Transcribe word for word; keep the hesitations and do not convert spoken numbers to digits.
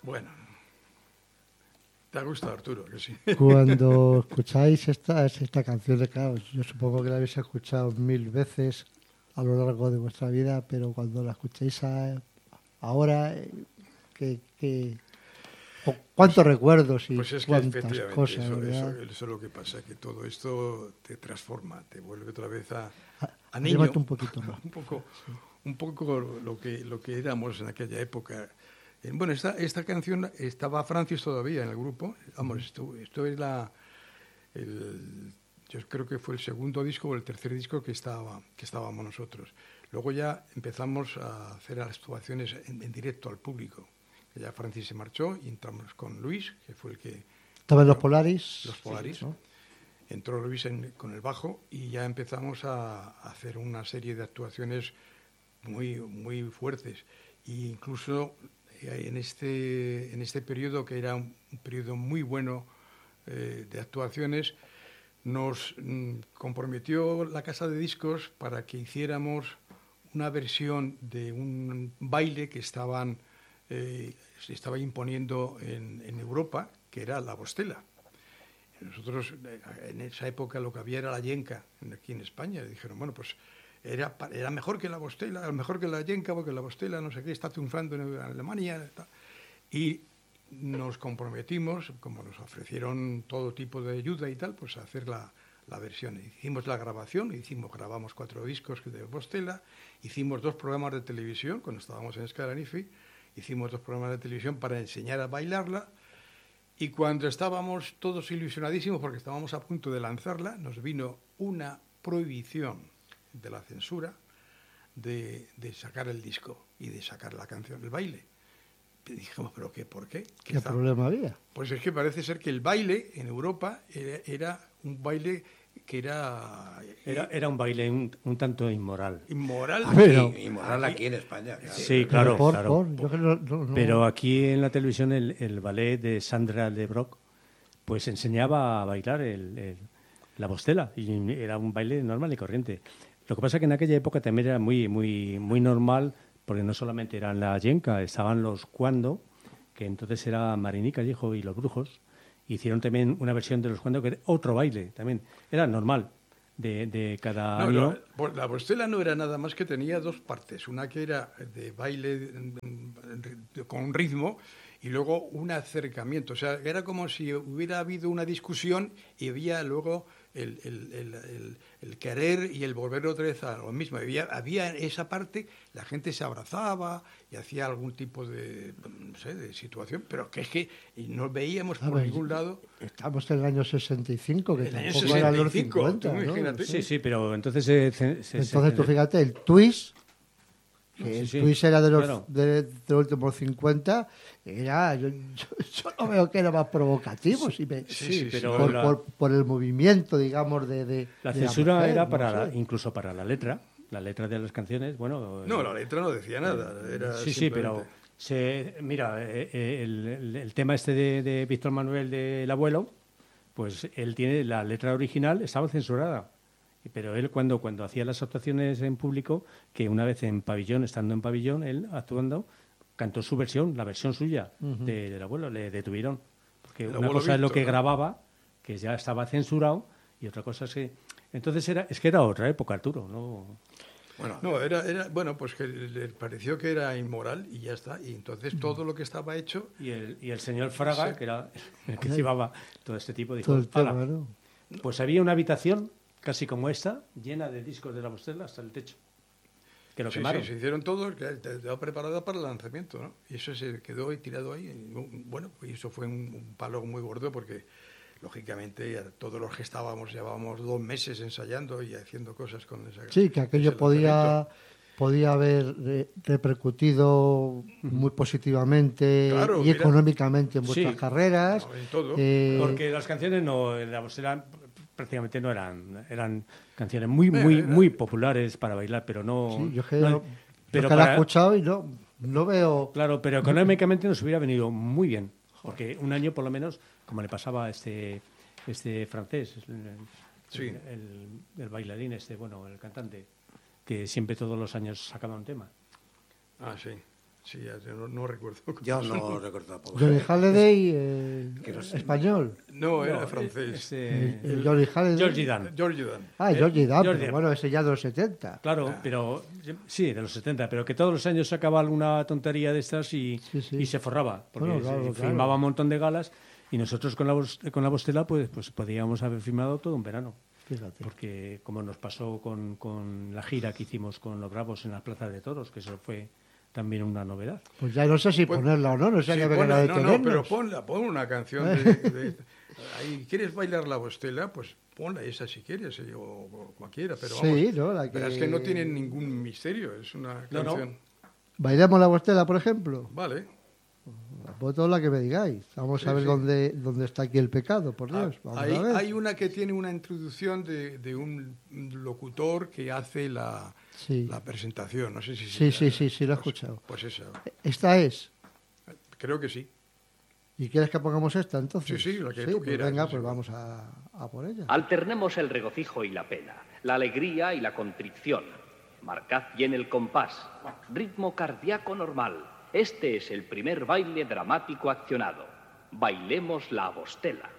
Bueno, te ha gustado, Arturo, que sí. Cuando escucháis esta, esta canción, de, claro, yo supongo que la habéis escuchado mil veces a lo largo de vuestra vida, pero cuando la escucháis a, ahora, ¿qué, qué, cuántos pues, recuerdos y pues es que cuántas efectivamente cosas, eso, eso, ¿verdad? eso es lo que pasa, que todo esto te transforma, te vuelve otra vez a, a Llévate niño, un poquito más. un poco, Sí. un poco lo que, lo que éramos en aquella época. Bueno, esta, esta canción estaba Francis todavía en el grupo. Vamos, esto, esto es la, el, yo creo que fue el segundo disco o el tercer disco que, estaba, que estábamos nosotros. Luego ya empezamos a hacer las actuaciones en, en directo al público. Ya Francis se marchó y entramos con Luis, que fue el que... ¿Estaban los Polaris? Los Polaris. Sí, ¿no? Entró Luis en, con el bajo y ya empezamos a, a hacer una serie de actuaciones muy, muy fuertes. E incluso en este, en este periodo, que era un, un periodo muy bueno eh, de actuaciones, nos mm, comprometió la casa de discos para que hiciéramos una versión de un baile que estaban, eh, se estaba imponiendo en, en Europa, que era la Bostela. Nosotros, en esa época, lo que había era la yenca aquí en España. Y dijeron, bueno, pues era, era mejor que la Bostela, mejor que la yenca, porque la Bostela, no sé qué, está triunfando en Alemania. Y nos comprometimos, como nos ofrecieron todo tipo de ayuda y tal, pues a hacer la, la versión. Hicimos la grabación, hicimos, grabamos cuatro discos de Bostela, hicimos dos programas de televisión, cuando estábamos en Scaranifi, hicimos dos programas de televisión para enseñar a bailarla. Y cuando estábamos todos ilusionadísimos, porque estábamos a punto de lanzarla, nos vino una prohibición de la censura de, de sacar el disco y de sacar la canción, el baile. Y dijimos, ¿pero qué? ¿Por qué? ¿Qué, ¿Qué problema había? Pues es que parece ser que el baile en Europa era, era un baile que era... Era, era un baile un, un tanto inmoral. Inmoral. Pero, aquí, inmoral aquí, aquí en España. Claro. Sí, claro. Por, claro. por, yo no, no, no. Pero aquí en la televisión el, el ballet de Sandra Le Broc pues enseñaba a bailar el, el, la Bostela y era un baile normal y corriente. Lo que pasa es que en aquella época también era muy, muy, muy normal, porque no solamente eran la yenca, estaban los cuando, que entonces era Marinica, hijo, y los brujos. Hicieron también una versión de los cuando que era otro baile también. Era normal de, de cada no, año. No, la Bostela no era nada más que tenía dos partes. Una que era de baile con un ritmo y luego un acercamiento. O sea, era como si hubiera habido una discusión y había luego el, el, el, el, el querer y el volver otra vez a lo mismo. Había, había esa parte, la gente se abrazaba y hacía algún tipo de, no sé, de situación, pero que es que no veíamos por ver, ningún lado. Estamos en el año sesenta y cinco, que el año tampoco eran los cincuenta, tú, ¿no? Sí, sí, pero entonces... Se, se, entonces se, tú fíjate, el twist, que sí, el sí, twist era de los, claro. de, de los últimos cincuenta, era, yo, yo, yo no veo que era más provocativo, si me, sí, sí, pero por, la, por, por el movimiento, digamos, de, de la de censura la mujer, era no para sé. la, incluso para la letra, la letra de las canciones, bueno... No, la letra no decía nada. Era sí, simplemente... sí, pero... Se, mira, eh, el, el, el tema este de, de Víctor Manuel del abuelo, pues él tiene la letra original, estaba censurada. Pero él cuando, cuando hacía las actuaciones en público, que una vez en pabellón, estando en pabellón, él actuando, cantó su versión, la versión suya uh-huh. de, del abuelo, le detuvieron. Porque el una cosa Víctor, es lo que ¿no? grababa, que ya estaba censurado, y otra cosa es que... Entonces era, es que era otra época, Arturo, ¿no? Bueno, no, era, era, bueno, pues que le pareció que era inmoral y ya está. Y entonces todo lo que estaba hecho... Y el, y el señor Fraga, sí. que era el que llevaba todo este tipo, dijo, todo el tema, ¿no? Pues había una habitación casi como esta, llena de discos de la Bostela hasta el techo. Que lo sí, quemaron. Sí, se hicieron todos, que estaba preparada para el lanzamiento, ¿no? Y eso se quedó ahí tirado ahí. Y, bueno, y eso fue un, un palo muy gordo porque, lógicamente, todos los que estábamos llevábamos dos meses ensayando y haciendo cosas con esa... Sí, que aquello podía, podía haber re, repercutido muy positivamente claro, y mira, económicamente en vuestras sí, carreras. No, en todo. Eh, porque las canciones no, la Bostela prácticamente no eran, eran canciones muy, muy, muy populares para bailar, pero no... Sí, yo que, no, no, pero yo que para, la he escuchado y no, no veo... Claro, pero económicamente nos hubiera venido muy bien, porque un año por lo menos, como le pasaba a este, este francés, el, sí. el, el, el bailarín este, bueno, el cantante, que siempre todos los años sacaba un tema. Ah, sí. Sí, ya, no, no recuerdo. Yo no recuerdo tampoco. Johnny Halliday, eh, Que no sé. español. No, era No, francés. ese- El Johnny Halliday. Georgie Dan. George Dan. Ah, Eh, Georgie Dan, Georgie pero Dan. bueno, ese ya de los setenta. Claro, pero sí, de los setenta, pero que todos los años sacaba alguna tontería de estas y, Sí, sí. y se forraba, porque Bueno, claro, se claro. filmaba un montón de galas y nosotros con la, Bos- con la Bostela pues, pues podíamos haber filmado todo un verano. Fíjate. Porque como nos pasó con, con la gira que hicimos con los Bravos en la Plaza de Toros, que eso fue también una novedad. Pues ya no sé si Pues- ponerla o no, no sé Sí, qué me ponla, de no, no, tenernos. pero ponla, pon una canción de, de- ahí, ¿quieres bailar la Bostela? Pues ponla esa si quieres, eh, o, o cualquiera, pero vamos. Sí, ¿no? La Pero es que- que no tiene ningún misterio, es una No, no. canción. Bailemos la Bostela, por ejemplo. Vale. Pues todo lo que me digáis. Vamos Sí, a ver sí. dónde, dónde está aquí el pecado, por Ah, Dios. Vamos hay, a ver. hay una que tiene una introducción de, de un locutor que hace la, Sí. la presentación. No sé si Sí, se- sí, sí, sí, lo he pues- escuchado. Pues esa, Esta es. creo que sí. ¿Y quieres que pongamos esta entonces? Sí, sí, la que tú pues quieras, venga, sí, pues sí. vamos a, a por ella. Alternemos el regocijo y la pena, la alegría y la contrición. Marcad bien el compás, ritmo cardíaco normal. Este es el primer baile dramático accionado. Bailemos la Bostela.